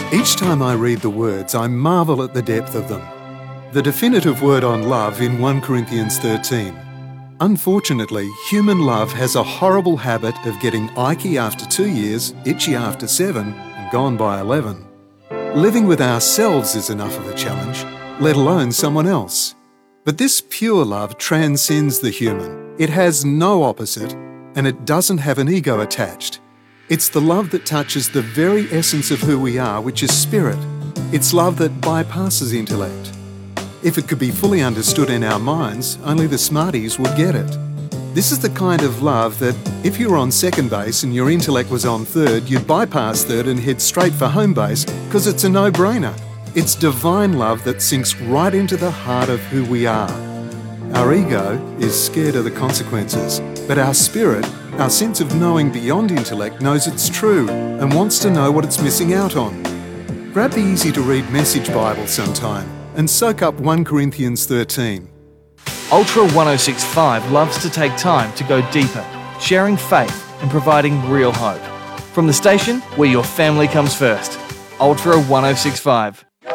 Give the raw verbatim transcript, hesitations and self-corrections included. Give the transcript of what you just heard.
Each time I read the words, I marvel at the depth of them. The definitive word on love in First Corinthians thirteen. Unfortunately, human love has a horrible habit of getting icky after two years, itchy after seven, and gone by eleven. Living with ourselves is enough of a challenge, let alone someone else. But this pure love transcends the human. It has no opposite, and it doesn't have an ego attached. It's the love that touches the very essence of who we are, which is spirit. It's love that bypasses intellect. If it could be fully understood in our minds, only the smarties would get it. This is the kind of love that, if you were on second base and your intellect was on third, you'd bypass third and head straight for home base because it's a no-brainer. It's divine love that sinks right into the heart of who we are. Our ego is scared of the consequences, but our spirit, our sense of knowing beyond intellect, knows it's true and wants to know what it's missing out on. Grab the easy-to-read Message Bible sometime and soak up First Corinthians thirteen. Ultra ten sixty-five loves to take time to go deeper, sharing faith and providing real hope. From the station where your family comes first, Ultra ten sixty-five.